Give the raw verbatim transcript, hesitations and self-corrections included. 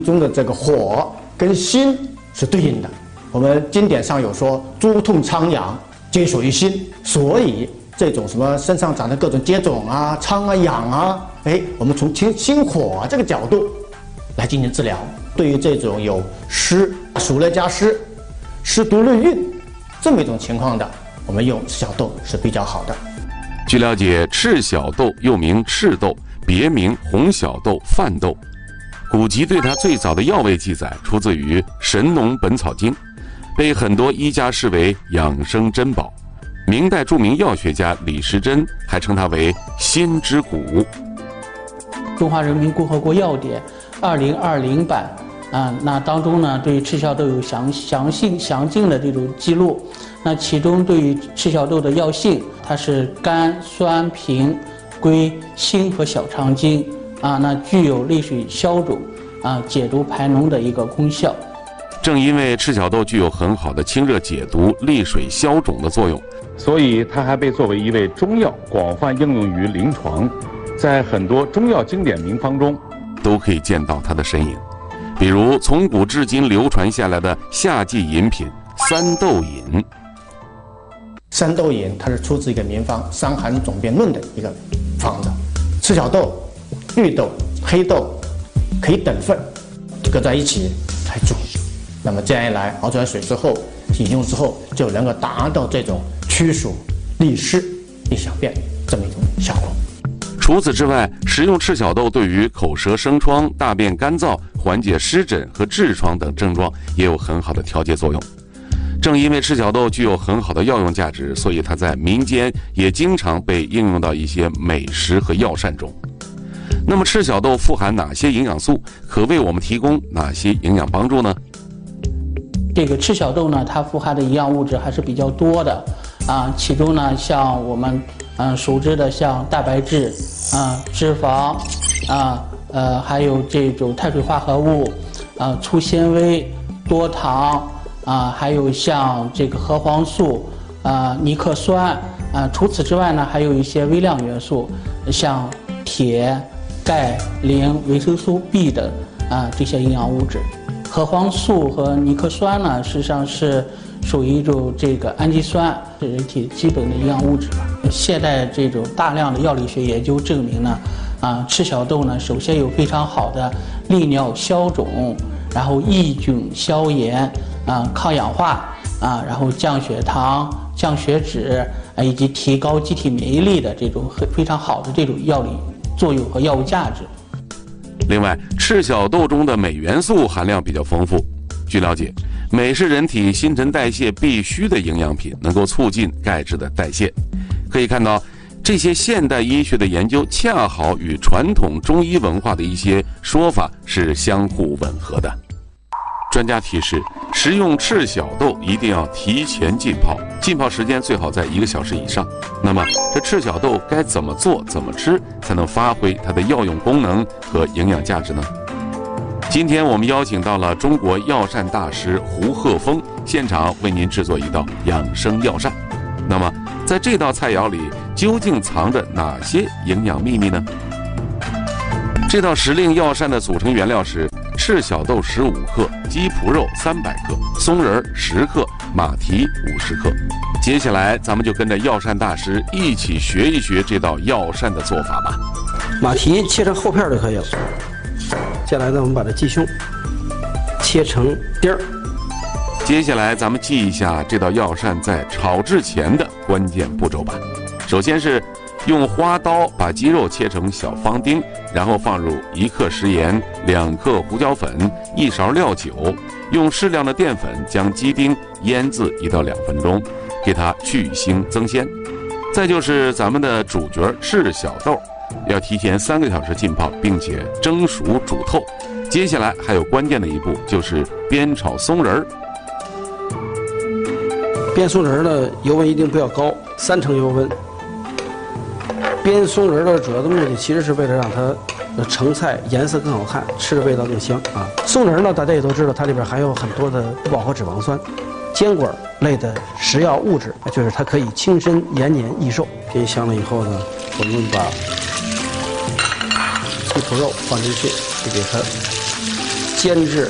中的这个火跟心是对应的。我们经典上有说，诸痛疮疡皆属于心，所以这种什么身上长的各种疖肿啊、疮啊、痒啊，哎，我们从心心火这个角度来进行治疗。对于这种有湿、暑热加湿、湿毒内蕴这么一种情况的，我们用赤小豆是比较好的。 据了解，赤小豆又名赤豆，别名红小豆、饭豆。古籍对它最早的药味记载出自于《神农本草经》，被很多医家视为养生珍宝。明代著名药学家李时珍还称它为心之谷。 中华人民共和国药典二零二零版啊，那当中呢，对于赤小豆有详详细详尽的这种记录。那其中对于赤小豆的药性，它是甘、酸、平，归心和小肠经啊，那具有利水消肿啊、解毒排脓的一个功效。 正因为赤小豆具有很好的清热解毒、利水消肿的作用， 所以它还被作为一味中药广泛应用于临床，在很多中药经典名方中都可以见到它的身影。比如从古至今流传下来的夏季饮品三豆饮。 三豆饮它是出自一个名方《伤寒总辩论》的一个方子，赤小豆、绿豆、黑豆可以等份搁在一起来煮，那么这样一来熬出来水之后，饮用之后就能够达到这种驱暑、利湿、利小便这么一种效果。 除此之外，食用赤小豆对于口舌生疮、大便干燥、缓解湿疹和痔疮等症状也有很好的调节作用。正因为赤小豆具有很好的药用价值，所以它在民间也经常被应用到一些美食和药膳中。那么赤小豆富含哪些营养素，可为我们提供哪些营养帮助呢？ 这个赤小豆呢，它富含的营养物质还是比较多的啊，其中呢，像我们嗯、呃、熟知的像蛋白质啊、脂肪啊、呃还有这种碳水化合物啊、粗纤维、多糖啊，还有像这个核黄素啊、尼克酸啊。除此之外呢，还有一些微量元素，像铁、钙、磷、维生素 B 等啊这些营养物质。核黄素和尼克酸呢，实际上是属于一种这个氨基酸，是人体基本的营养物质吧。现代这种大量的药理学研究证明呢，啊，赤小豆呢，首先有非常好的利尿消肿，然后抑菌消炎，啊，抗氧化，啊，然后降血糖、降血脂，啊，以及提高机体免疫力的这种非常好的这种药理作用和药物价值。 另外，赤小豆中的镁元素含量比较丰富。据了解，镁是人体新陈代谢必需的营养品，能够促进钙质的代谢。可以看到，这些现代医学的研究恰好与传统中医文化的一些说法是相互吻合的。专家提示，食用赤小豆一定要提前浸泡，浸泡时间最好在一个小时以上。那么，这赤小豆该怎么做、怎么吃，才能发挥它的药用功能和营养价值呢？今天我们邀请到了中国药膳大师胡鹤峰，现场为您制作一道养生药膳。那么，在这道菜肴里究竟藏着哪些营养秘密呢？这道时令药膳的组成原料是赤小豆十五克、鸡脯肉三百克、松仁十克、马蹄五十克。接下来，咱们就跟着药膳大师一起学一学这道药膳的做法吧。 马蹄切成厚片就可以了。接下来呢，我们把这鸡胸切成丁儿。 接下来，咱们记一下这道药膳在炒制前的关键步骤吧。首先是用花刀把鸡肉切成小方丁，然后放入一克食盐、两克胡椒粉、一勺料酒，用适量的淀粉将鸡丁腌制一到两分钟，给它去腥增鲜。再就是咱们的主角赤小豆，要提前三个小时浸泡，并且蒸熟煮透。接下来还有关键的一步，就是煸炒松仁儿。 煸松仁的油温一定不要高，三成油温。煸松仁的主要的目的其实是为了让它的成菜颜色更好看，吃的味道更香啊。松仁呢，大家也都知道，它里边含有很多的不饱和脂肪酸、坚果类的食药物质，就是它可以轻身延年益寿。煸香了以后呢，我们把鸡脯肉放进去，就给它煎制